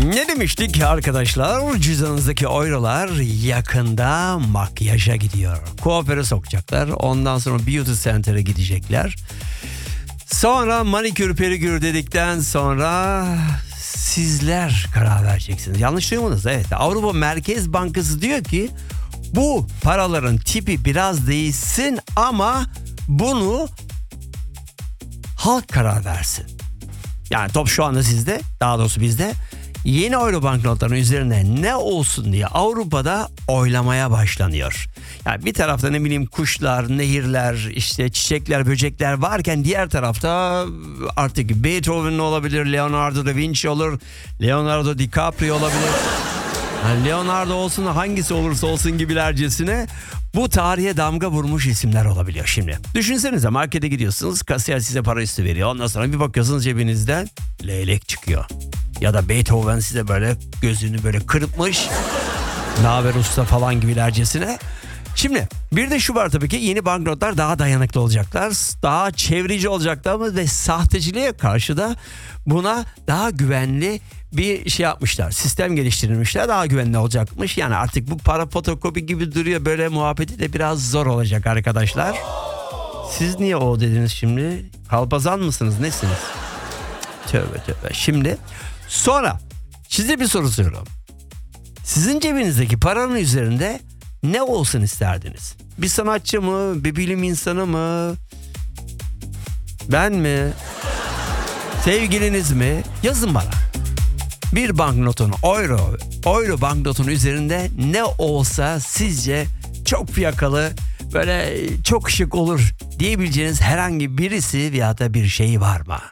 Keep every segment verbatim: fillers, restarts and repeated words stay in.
Ne demiştik arkadaşlar? Cüzdanınızdaki eurolar yakında makyaja gidiyor. Kuaföre sokacaklar. Ondan sonra beauty center'a gidecekler. Sonra manikür pedikür dedikten sonra sizler karar vereceksiniz. Yanlış duymadınız. Evet, Avrupa Merkez Bankası diyor ki bu paraların tipi biraz değişsin ama bunu halk karar versin. Yani top şu anda sizde, daha doğrusu bizde. Yeni euro banknotların üzerine ne olsun diye Avrupa'da oylamaya başlanıyor. Yani bir tarafta ne bileyim kuşlar, nehirler, işte çiçekler, böcekler varken diğer tarafta artık Beethoven olabilir, Leonardo da Vinci olur, Leonardo DiCaprio olabilir. Yani Leonardo olsun, hangisi olursa olsun gibilercesine bu tarihe damga vurmuş isimler olabiliyor şimdi. Düşünsenize, markete gidiyorsunuz, kasiyer size para üstü veriyor. Ondan sonra bir bakıyorsunuz cebinizden leylek çıkıyor. Ya da Beethoven size böyle gözünü böyle kırpmış. Naber usta falan gibilercesine. Şimdi bir de şu var tabii ki, yeni banknotlar daha dayanıklı olacaklar. Daha çevreci olacaklar mı ve sahteciliğe karşı da buna daha güvenli bir şey yapmışlar. Sistem geliştirilmişler, daha güvenli olacakmış. Yani artık bu para fotokopi gibi duruyor, böyle muhabbeti de biraz zor olacak arkadaşlar. Siz niye o dediniz şimdi? Kalpazan mısınız, nesiniz? Tövbe tövbe. Şimdi sonra size bir soru soruyorum. Sizin cebinizdeki paranın üzerinde ne olsun isterdiniz? Bir sanatçı mı? Bir bilim insanı mı? Ben mi? Sevgiliniz mi? Yazın bana. Bir banknotun, euro, euro banknotun üzerinde ne olsa sizce çok fiyakalı, böyle çok şık olur diyebileceğiniz herhangi birisi veya da bir şey var mı?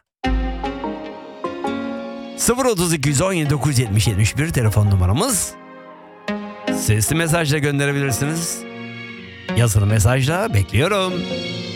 sıfır otuz iki yüz on yedi dokuz yüz yetmiş yetmiş bir telefon numaramız. Sesli mesajla gönderebilirsiniz. Yazılı mesajla bekliyorum.